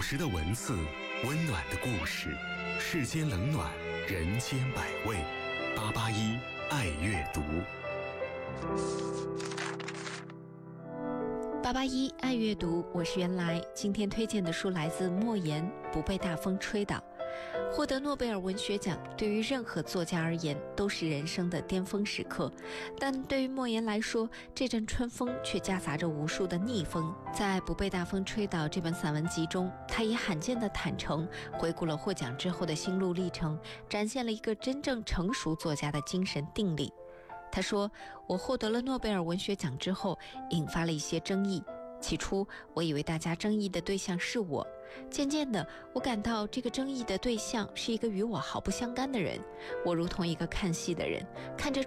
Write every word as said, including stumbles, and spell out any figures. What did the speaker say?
实的文字，温暖的故事，世间冷暖，人间百味。八八一爱阅读。 八八一爱阅读，我是原来。今天推荐的书来自莫言，《不被大风吹倒》。获得诺贝尔文学奖对于任何作家而言都是人生的巅峰时刻，但对于莫言来说，这阵春风却夹杂着无数的逆风。在《不被大风吹倒》这本散文集中，他以罕见的坦诚回顾了获奖之后的心路历程，展现了一个真正成熟作家的精神定力。他说，我获得了诺贝尔文学奖之后引发了一些争议，起初我以为大家争议的对象是我，渐渐的我感到这个争议的对象是一个与我毫不相干的人，我如同一个看戏的人，看着